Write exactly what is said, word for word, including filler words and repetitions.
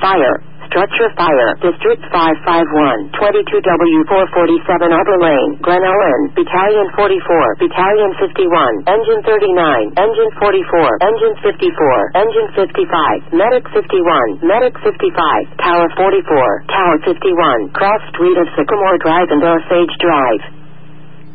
Fire. Structure Fire. District five five one, twenty-two W four forty-seven Arbor Lane, Glen Ellen. Battalion forty-four. Battalion fifty-one. Engine thirty-nine. Engine forty-four. Engine fifty-four. Engine fifty-five. Medic fifty-one. Medic fifty-five. Tower forty-four. Tower fifty-one. Cross Street of Sycamore Drive and Osage Drive.